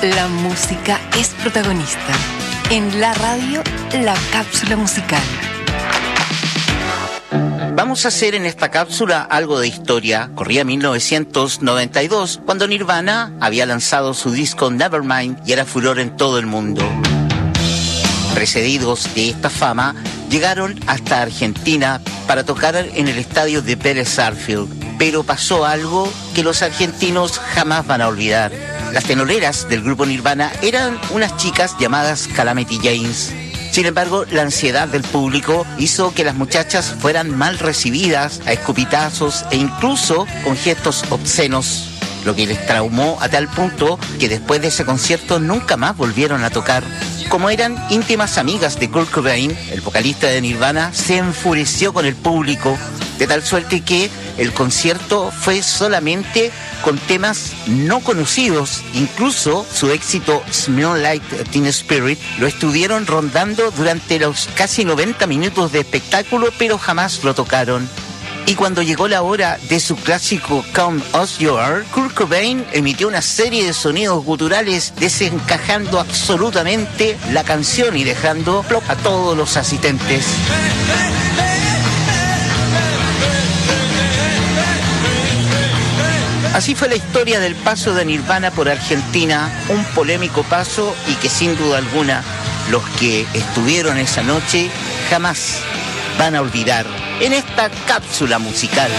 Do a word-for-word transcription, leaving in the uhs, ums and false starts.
La música es protagonista. En la radio, la cápsula musical. Vamos a hacer en esta cápsula algo de historia. Corría mil novecientos noventa y dos, cuando Nirvana había lanzado su disco Nevermind y era furor en todo el mundo. Precedidos de esta fama, llegaron hasta Argentina para tocar en el estadio de Vélez Sarsfield. Pero pasó algo que los argentinos jamás van a olvidar. Las tenoreras del grupo Nirvana eran unas chicas llamadas Calamity Janes. Sin embargo, la ansiedad del público hizo que las muchachas fueran mal recibidas, a escupitazos e incluso con gestos obscenos, lo que les traumó a tal punto que después de ese concierto nunca más volvieron a tocar. Como eran íntimas amigas de Kurt Cobain, el vocalista de Nirvana se enfureció con el público, de tal suerte que el concierto fue solamente con temas no conocidos. Incluso su éxito Smell Like Teen Spirit lo estuvieron rondando durante los casi noventa minutos de espectáculo, pero jamás lo tocaron. Y cuando llegó la hora de su clásico Come As You Are, Kurt Cobain emitió una serie de sonidos guturales desencajando absolutamente la canción y dejando plop a todos los asistentes. Así fue la historia del paso de Nirvana por Argentina, un polémico paso y que sin duda alguna los que estuvieron esa noche jamás van a olvidar en esta cápsula musical.